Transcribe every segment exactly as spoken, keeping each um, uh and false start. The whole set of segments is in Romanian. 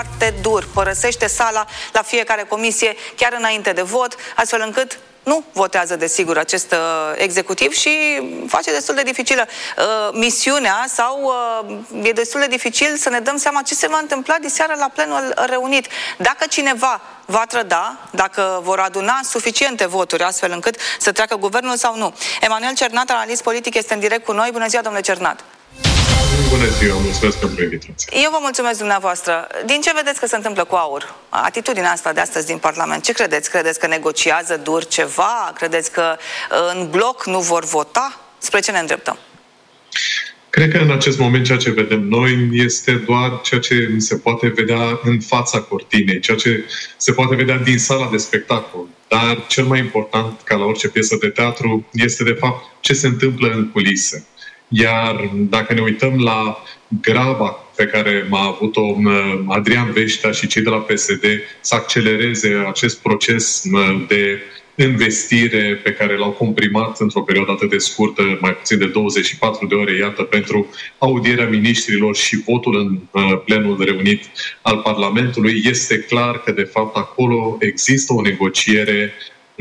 foarte dur, părăsește sala la fiecare comisie chiar înainte de vot, astfel încât nu votează, desigur, acest uh, executiv și face destul de dificilă uh, misiunea sau uh, e destul de dificil să ne dăm seama ce se va întâmpla diseară la plenul reunit. Dacă cineva va trăda, dacă vor aduna suficiente voturi astfel încât să treacă guvernul sau nu. Emanuel Cernat, analist politic, este în direct cu noi. Bună ziua, domnule Cernat! Bună ziua, mulțumesc pentru invitație. Eu vă mulțumesc dumneavoastră. Din ce vedeți că se întâmplă cu AUR? Atitudinea asta de astăzi din Parlament, ce credeți? Credeți că negociază dur ceva? Credeți că în bloc nu vor vota? Spre ce ne îndreptăm? Cred că în acest moment ceea ce vedem noi este doar ceea ce se poate vedea în fața cortinei, ceea ce se poate vedea din sala de spectacol. Dar cel mai important, ca la orice piesă de teatru, este de fapt ce se întâmplă în culise. Iar dacă ne uităm la graba pe care a avut-o Adrian Veștea și cei de la P S D să accelereze acest proces de investire pe care l-au comprimat într-o perioadă atât de scurtă, mai puțin de douăzeci și patru de ore, iată, pentru audierea miniștrilor și votul în plenul reunit al Parlamentului, este clar că, de fapt, acolo există o negociere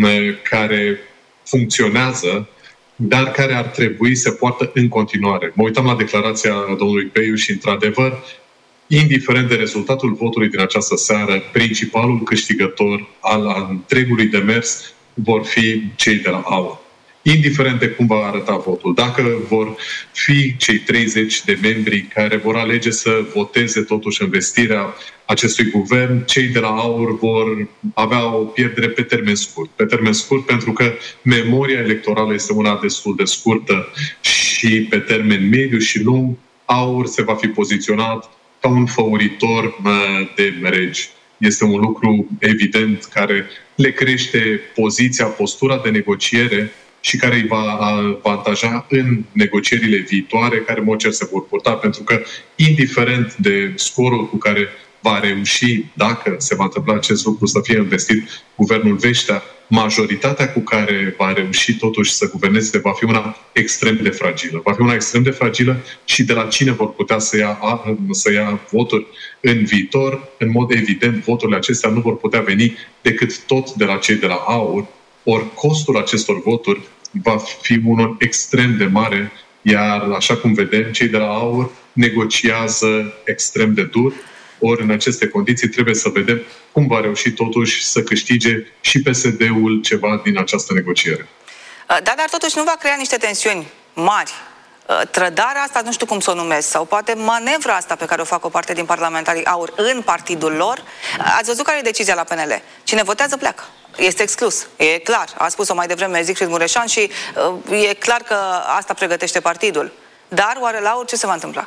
care funcționează, dar care ar trebui să poartă în continuare. Mă uitam la declarația domnului Peiu și, într-adevăr, indiferent de rezultatul votului din această seară, principalul câștigător al întregului demers vor fi cei de la AUR. Indiferent de cum va arăta votul. Dacă vor fi cei treizeci de membri care vor alege să voteze totuși investirea acestui guvern, cei de la AUR vor avea o pierdere pe termen scurt. Pe termen scurt pentru că memoria electorală este una destul de scurtă și pe termen mediu și lung AUR se va fi poziționat ca un făuritor de regi. Este un lucru evident care le crește poziția, postura de negociere și care îi va avantaja în negocierile viitoare, care, în mod cer, se vor purta, pentru că, indiferent de scorul cu care va reuși, dacă se va întâmpla acest lucru, să fie investit guvernul Veștea, majoritatea cu care va reuși totuși să guverneze va fi una extrem de fragilă. Va fi una extrem de fragilă și de la cine vor putea să ia, să ia voturi în viitor. În mod evident, voturile acestea nu vor putea veni decât tot de la cei de la AUR, ori costul acestor voturi va fi unul extrem de mare, iar, așa cum vedem, cei de la AUR negociază extrem de dur. Ori, în aceste condiții, trebuie să vedem cum va reuși totuși să câștige și P S D-ul ceva din această negociere. Da, dar totuși nu va crea niște tensiuni mari. Trădarea asta, nu știu cum să o numesc, sau poate manevra asta pe care o fac o parte din parlamentarii AUR în partidul lor. Ați văzut care e decizia la P N L? Cine votează pleacă. Este exclus. E clar. A spus-o mai devreme Siegfried Mureșan și uh, e clar că asta pregătește partidul. Dar oare la AUR ce se va întâmpla?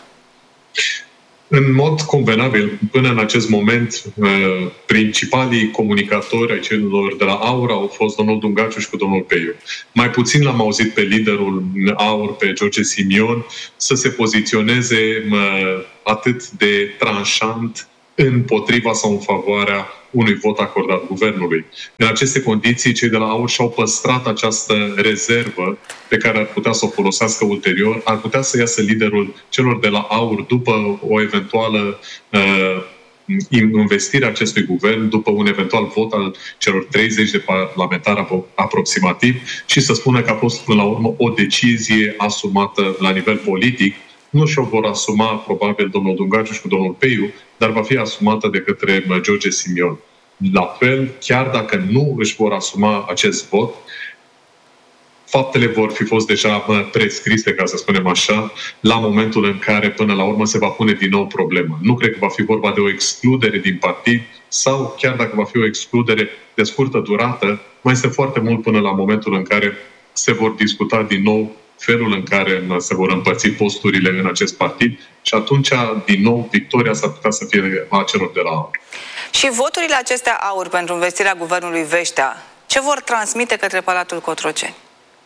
În mod convenabil, până în acest moment, principalii comunicatori ai celor de la AUR au fost domnul Dungaciu și cu domnul Peiu. Mai puțin l-am auzit pe liderul AUR, pe George Simion, să se poziționeze atât de tranșant împotriva sau în favoarea unui vot acordat guvernului. În aceste condiții, cei de la AUR și-au păstrat această rezervă pe care ar putea să o folosească ulterior, ar putea să iasă liderul celor de la AUR după o eventuală uh, investire a acestui guvern, după un eventual vot al celor treizeci de parlamentari aproximativ și să spună că a fost până la urmă o decizie asumată la nivel politic. Nu și-o vor asuma, probabil, domnul Dungaciu și cu domnul Peiu, dar va fi asumată de către George Simion. La fel, chiar dacă nu își vor asuma acest vot, faptele vor fi fost deja prescrise, ca să spunem așa, la momentul în care, până la urmă, se va pune din nou problema. Nu cred că va fi vorba de o excludere din partid sau, chiar dacă va fi o excludere de scurtă durată, mai este foarte mult până la momentul în care se vor discuta din nou felul în care se vor împărți posturile în acest partid și atunci, din nou, victoria s-ar putea să fie a celor de la AUR. Și voturile acestea AUR pentru investirea guvernului Veștea, ce vor transmite către Palatul Cotroceni?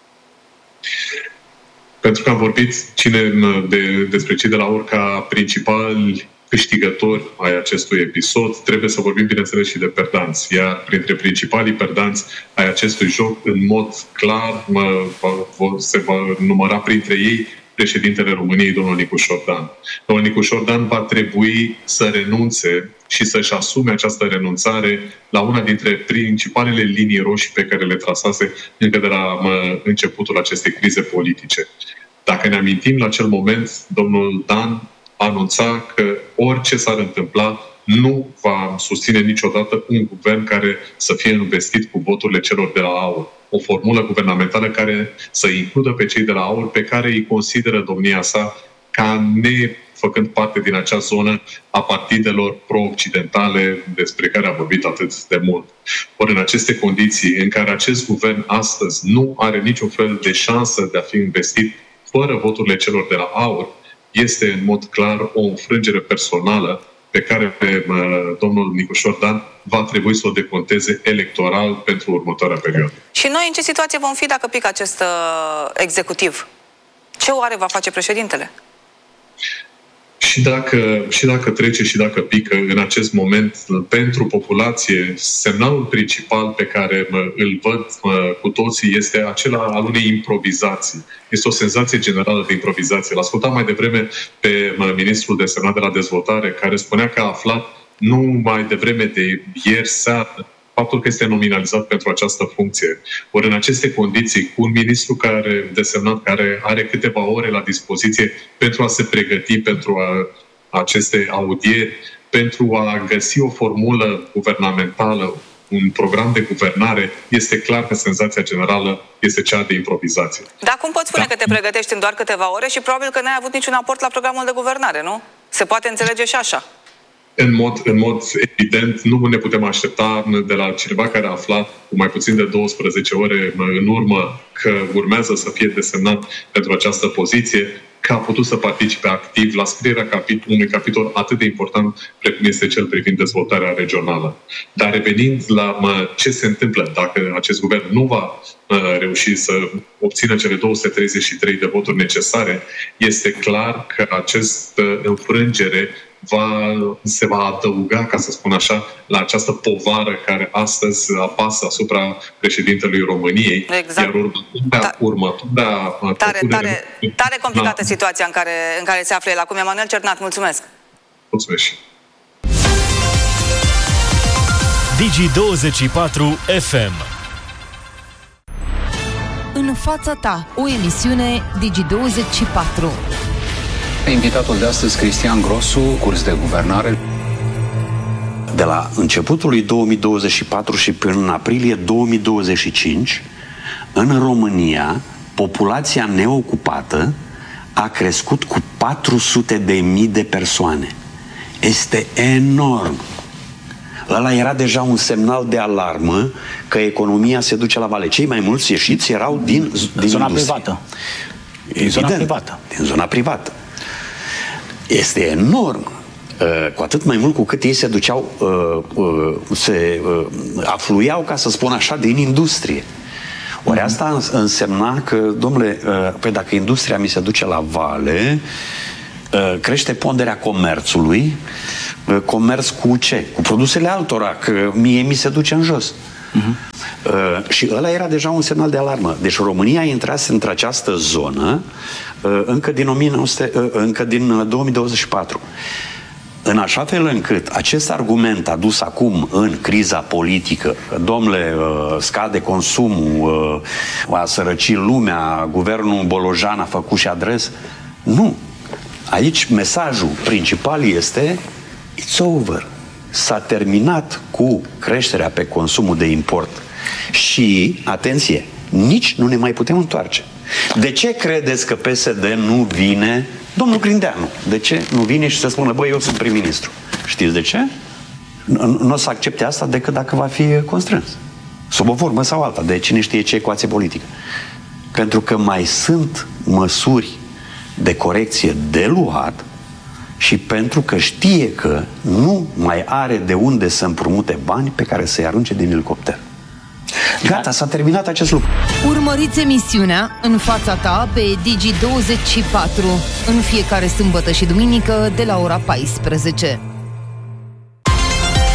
Pentru că am vorbit cine de, despre cei de la AUR ca principali câștigători ai acestui episod, trebuie să vorbim, bineînțeles, și de perdanți. Iar printre principalii perdanți ai acestui joc, în mod clar, mă, se va număra printre ei președintele României, domnul Nicușor Dan. Domnul Nicușor Dan va trebui să renunțe și să-și asume această renunțare la una dintre principalele linii roșii pe care le trasase încă de la începutul acestei crize politice. Dacă ne amintim, la acel moment, domnul Dan anunța că orice s-ar întâmpla, nu va susține niciodată un guvern care să fie investit cu voturile celor de la AUR. O formulă guvernamentală care să includă pe cei de la AUR, pe care îi consideră domnia sa ca ne făcând parte din acea zonă a partidelor pro-occidentale despre care a vorbit atât de mult. Ori în aceste condiții în care acest guvern astăzi nu are niciun fel de șansă de a fi investit fără voturile celor de la AUR, este în mod clar o înfrângere personală pe care pe, uh, domnul Nicușor Dan va trebui să o deconteze electoral pentru următoarea perioadă. Și noi în ce situație vom fi dacă pică acest uh, executiv? Ce oare va face președintele? Și dacă, și dacă trece și dacă pică în acest moment, pentru populație, semnalul principal pe care mă, îl văd mă, cu toții este acela al unei improvizații. Este o senzație generală de improvizație. L-ascultam mai devreme pe mă, ministrul desemnat de la dezvoltare, care spunea că a aflat nu mai devreme de ieri seară faptul că este nominalizat pentru această funcție. Ori în aceste condiții, cu un ministru care desemnat, care are câteva ore la dispoziție pentru a se pregăti pentru a, aceste audieri, pentru a găsi o formulă guvernamentală, un program de guvernare, este clar că senzația generală este cea de improvizație. Dar cum poți spune da. că te pregătești în doar câteva ore și probabil că n-ai avut niciun aport la programul de guvernare, nu? Se poate înțelege și așa. În mod, în mod evident, nu ne putem aștepta de la cineva care a aflat cu mai puțin de douăsprezece ore în urmă că urmează să fie desemnat pentru această poziție, că a putut să participe activ la scrierea capit- unui capitol atât de important precum este cel privind dezvoltarea regională. Dar revenind la mă, ce se întâmplă dacă acest guvern nu va mă, reuși să obțină cele două sute treizeci și trei de voturi necesare, este clar că această înfrângere Va, se va adăuga, ca să spun așa, la această povară care astăzi apasă asupra președintelui României. Exact. Iar următoarea... Ta- următoarea tare, tare, tare complicată da. situația în care, în care se află el acum. Emanuel Cernat, mulțumesc! Mulțumesc! Digi douăzeci și patru F M. În fața ta, o emisiune Digi douăzeci și patru. Invitatul de astăzi, Cristian Grosu, curs de guvernare. De la începutul lui două mii douăzeci și patru și până în aprilie două mii douăzeci și cinci, în România, populația neocupată a crescut cu patru sute de mii de persoane. Este enorm. Ăla era deja un semnal de alarmă că economia se duce la vale. Cei mai mulți ieșiți erau din, din zona industrie. privată. Din zona Evident, privată. Din zona privată. Este enorm. Cu atât mai mult cu cât ei se duceau, se afluiau, ca să spun așa, din industrie. Ori asta însemna că, domnule, păi dacă industria mi se duce la vale, crește ponderea comerțului, comerț cu ce? Cu produsele altora, că mie mi se duce în jos. Uh-huh. Uh, și ăla era deja un semnal de alarmă. Deci România intrase într această zonă uh, încă din, o mie nouă sute, uh, încă din două mii douăzeci și patru. În așa fel încât acest argument adus acum în criza politică, domnule, uh, scade consumul, uh, va sărăci lumea, guvernul Bolojan a făcut și adres, nu. Aici mesajul principal este it's over. S-a terminat cu creșterea pe consumul de import. Și, atenție, nici nu ne mai putem întoarce. De ce credeți că P S D nu vine? Domnul Grindeanu, de ce nu vine și să spună, băi, eu sunt prim-ministru? Știți de ce? Nu o să accepte asta decât dacă va fi constrâns. Sub o formă sau alta, de cine știe ce ecuație politică. Pentru că mai sunt măsuri de corecție de luat și pentru că știe că nu mai are de unde să împrumute bani pe care să-i arunce din elicopter. Gata, s-a terminat acest lucru. Urmăriți emisiunea În fața ta pe Digi douăzeci și patru în fiecare sâmbătă și duminică de la ora paisprezece.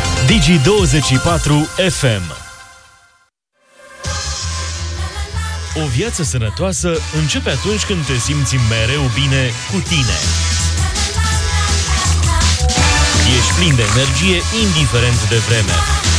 Digi douăzeci și patru F M. O viață sănătoasă începe atunci când te simți mereu bine cu tine. Ești plin de energie, indiferent de vreme.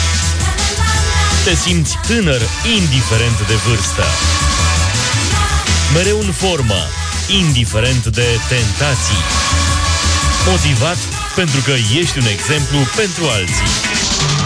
Te simți tânăr, indiferent de vârstă. Mereu în formă, indiferent de tentații. Motivat pentru că ești un exemplu pentru alții.